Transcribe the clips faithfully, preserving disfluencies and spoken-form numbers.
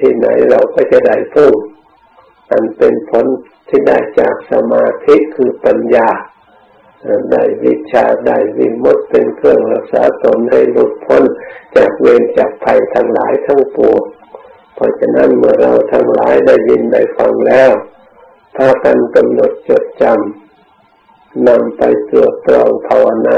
ที่ไหนเราก็จะได้พูดอันเป็นผลที่ได้จากสมาธิคือปัญญาได้วิชาได้วิมุตติเป็นเครื่องรักษาตนให้หลุดพ้นจากเวรจากภัยทั้งหลายทั้งปวงเพราะฉะนั้นเมื่อเราทั้งหลายได้ยินได้ฟังแล้วพากันกำหนดจดจำนำไปตรวจตรองภาวนา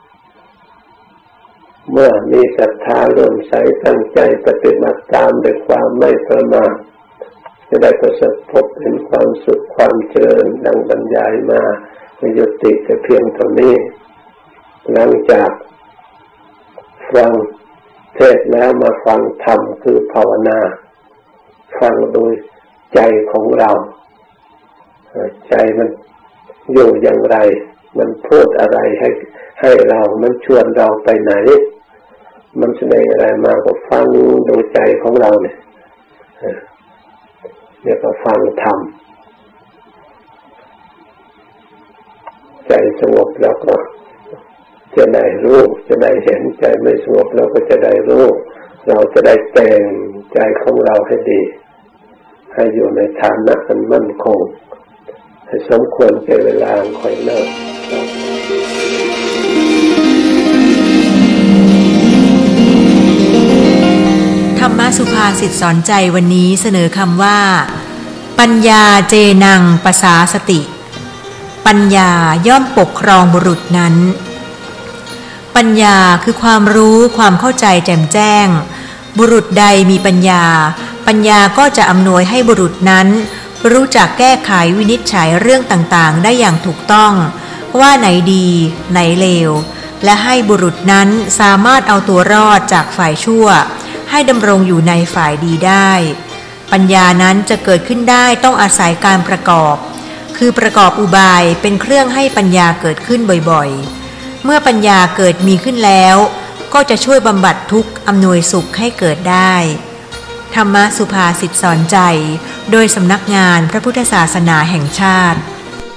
เมื่อมีศรัทธาเลื่อมใสตั้งใจปฏิบัติตามด้วยความไม่ประมาทจะได้ประสบพบเห็นความสุขความเจริญดังบรรยายมายุติแต่เพียงเท่านี้หลังจากฟังเทศน์แล้วมาฟังธรรมคือภาวนาฟังโดยใจของเราใจมันอยู่อย่างไรมันพูดอะไรให้ให้เรามันชวนเราไปไหนมันแสดงอะไรมาก็ฟังโดยใจของเราเนี่ยเนี่ยก็ฟังธรรมใจสงบแล้วก็จะได้รู้จะได้เห็นใจไม่สงบแล้วก็จะได้รู้เราจะได้แต่งใจของเราให้ดีให้อยู่ในฐานะอันมั่นคงให้สมควรแก่เวลาค่อยเลิกธรรมสุภาษิตสอนใจวันนี้เสนอคำว่าปัญญาเจนังปสาสติปัญญาย่อมปกครองบุรุษนั้นปัญญาคือความรู้ความเข้าใจแจ่มแจ้งบุรุษใดมีปัญญาปัญญาก็จะอำนวยให้บุรุษนั้นรู้จักแก้ไขวินิจฉัยเรื่องต่างๆได้อย่างถูกต้องว่าไหนดีไหนเลวและให้บุรุษนั้นสามารถเอาตัวรอดจากฝ่ายชั่วให้ดำรงอยู่ในฝ่ายดีได้ปัญญานั้นจะเกิดขึ้นได้ต้องอาศัยการประกอบคือประกอบอุบายเป็นเครื่องให้ปัญญาเกิดขึ้นบ่อยๆเมื่อปัญญาเกิดมีขึ้นแล้วก็จะช่วยบำบัดทุกข์อำนวยสุขให้เกิดได้ธรรมสุภาษิตสอนใจโดยสำนักงานพระพุทธศาสนาแห่งชาติ